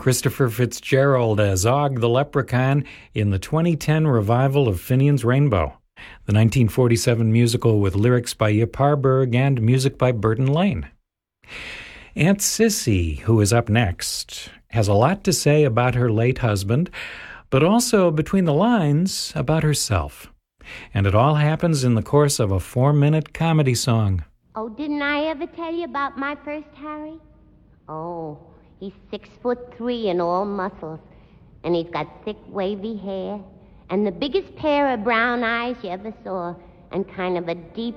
Christopher Fitzgerald as Og the Leprechaun in the 2010 revival of Finian's Rainbow, the 1947 musical with lyrics by Yip Harburg and music by Burton Lane. Aunt Sissy, who is up next, has a lot to say about her late husband, but also between the lines about herself. And it all happens in the course of a 4-minute comedy song. Oh, didn't I ever tell you about my first Harry? Oh, he's 6'3" and all muscles, and he's got thick, wavy hair, and the biggest pair of brown eyes you ever saw, and kind of a deep